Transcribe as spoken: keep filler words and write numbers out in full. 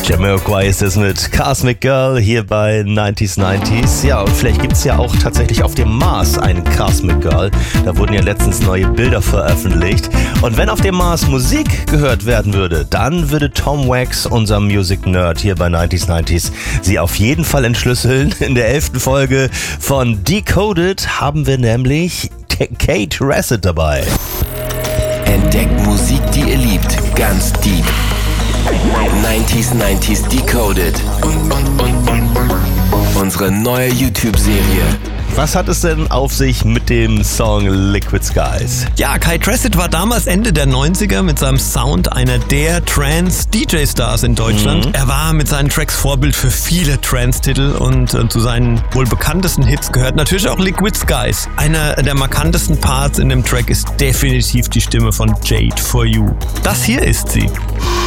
Jamiroquai ist es mit Cosmic Girl hier bei neunzig neunzig. Ja, und vielleicht gibt es ja auch tatsächlich auf dem Mars einen Cosmic Girl. Da wurden ja letztens neue Bilder veröffentlicht. Und wenn auf dem Mars Musik gehört werden würde, dann würde Tom Wax, unser Music Nerd hier bei neunzig neunzig, sie auf jeden Fall entschlüsseln. In der elften Folge von Decoded haben wir nämlich Kate Rassett dabei. Entdeckt Musik, die ihr liebt, ganz deep. neunzig neunzig Decoded. Unsere neue YouTube-Serie. Was hat es denn auf sich mit dem Song Liquid Skies? Ja, Kate Rassett war damals Ende der neunziger mit seinem Sound einer der Trance-D J-Stars in Deutschland. Mhm. Er war mit seinen Tracks Vorbild für viele Trance-Titel und äh, zu seinen wohl bekanntesten Hits gehört natürlich auch Liquid Skies. Einer der markantesten Parts in dem Track ist definitiv die Stimme von Jade For You. Das hier ist sie.